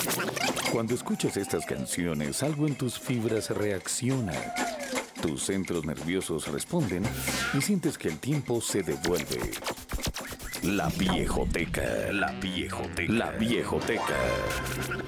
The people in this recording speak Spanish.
Cuando escuchas estas canciones, algo en tus fibras reacciona. Tus centros nerviosos responden y sientes que el tiempo se devuelve. La Viejoteca, la Viejoteca, la Viejoteca.